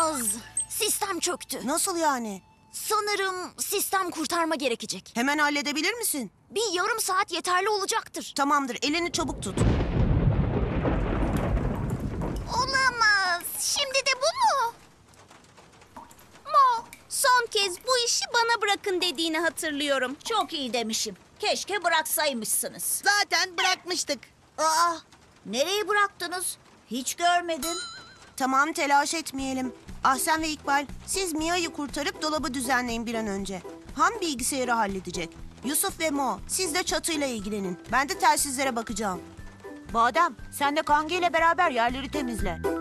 Olamaz. Sistem çöktü. Nasıl yani? Sanırım sistem kurtarma gerekecek. Hemen halledebilir misin? Bir yarım saat yeterli olacaktır. Tamamdır, elini çabuk tut. Olamaz. Şimdi de bu mu? Mo, son kez bu işi bana bırakın dediğini hatırlıyorum. Çok iyi demişim. Keşke bıraksaymışsınız. Zaten bırakmıştık. Aa, nereye bıraktınız? Hiç görmedim. Tamam, telaş etmeyelim. Ahsen ve İkbal, siz Mia'yı kurtarıp dolabı düzenleyin bir an önce. Han bilgisayarı halledecek. Yusuf ve Mo, siz de çatıyla ilgilenin. Ben de telsizlere bakacağım. Badem, sen de Kangi ile beraber yerleri temizle.